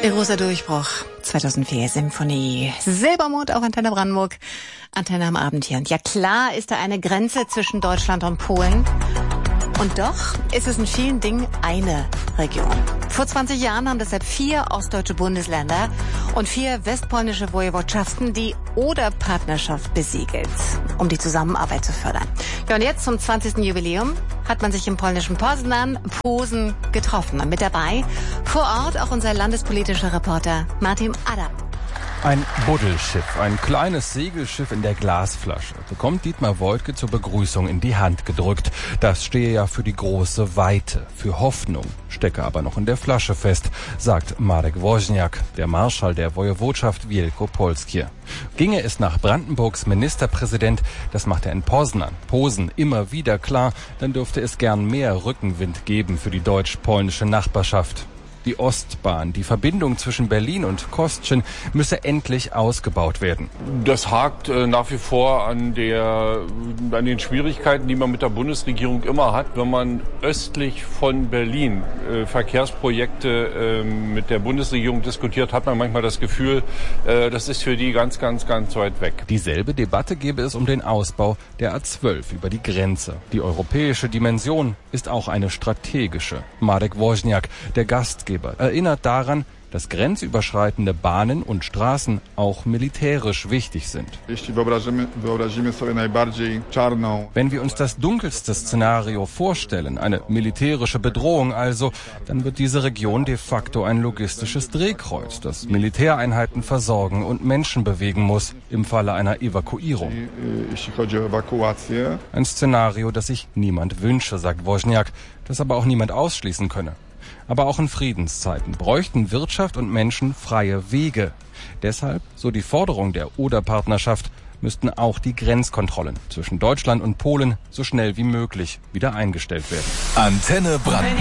Ihr großer Durchbruch 2004, Symphonie Silbermond auf Antenne Brandenburg, Antenne am Abend hier. Und ja klar ist da eine Grenze zwischen Deutschland und Polen. Und doch ist es in vielen Dingen eine Region. Vor 20 Jahren haben deshalb 4 ostdeutsche Bundesländer und 4 westpolnische Wojewodschaften die Oder-Partnerschaft besiegelt, um die Zusammenarbeit zu fördern. Ja, und jetzt zum 20. Jubiläum hat man sich im polnischen Posen getroffen. Und mit dabei vor Ort auch unser landespolitischer Reporter Martin Adam. Ein Buddelschiff, ein kleines Segelschiff in der Glasflasche, bekommt Dietmar Woidke zur Begrüßung in die Hand gedrückt. Das stehe ja für die große Weite, für Hoffnung, stecke aber noch in der Flasche fest, sagt Marek Woźniak, der Marschall der Wojewodschaft Wielkopolskie. Ginge es nach Brandenburgs Ministerpräsident, das macht er in Posen immer wieder klar, dann dürfte es gern mehr Rückenwind geben für die deutsch-polnische Nachbarschaft. Die Ostbahn, die Verbindung zwischen Berlin und Kostrzyn, müsse endlich ausgebaut werden. Das hakt nach wie vor an den Schwierigkeiten, die man mit der Bundesregierung immer hat. Wenn man östlich von Berlin Verkehrsprojekte mit der Bundesregierung diskutiert, hat man manchmal das Gefühl, das ist für die ganz, ganz, ganz weit weg. Dieselbe Debatte gäbe es um den Ausbau der A12 über die Grenze. Die europäische Dimension ist auch eine strategische. Marek Woźniak, der Gastgeber, erinnert daran, dass grenzüberschreitende Bahnen und Straßen auch militärisch wichtig sind. Wenn wir uns das dunkelste Szenario vorstellen, eine militärische Bedrohung also, dann wird diese Region de facto ein logistisches Drehkreuz, das Militäreinheiten versorgen und Menschen bewegen muss im Falle einer Evakuierung. Ein Szenario, das sich niemand wünsche, sagt Woźniak, das aber auch niemand ausschließen könne. Aber auch in Friedenszeiten bräuchten Wirtschaft und Menschen freie Wege. Deshalb, so die Forderung der Oder-Partnerschaft, müssten auch die Grenzkontrollen zwischen Deutschland und Polen so schnell wie möglich wieder eingestellt werden. Antenne Brandenburg.